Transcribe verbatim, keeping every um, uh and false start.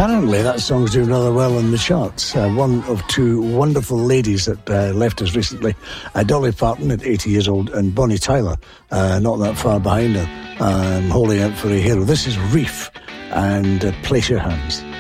Apparently that song's doing rather well in the charts. Uh, one of two wonderful ladies that uh, left us recently, uh, Dolly Parton at eighty years old and Bonnie Tyler, uh, not that far behind her, um, holding out for a hero. This is Reef and uh, Place Your Hands.